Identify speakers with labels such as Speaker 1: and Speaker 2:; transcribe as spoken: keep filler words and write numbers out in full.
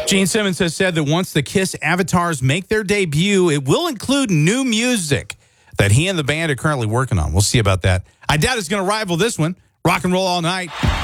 Speaker 1: Gene Simmons has said that once the Kiss avatars make their debut, it will include new music that he and the band are currently working on. We'll see about that. I doubt it's going to rival this one. Rock and roll all night.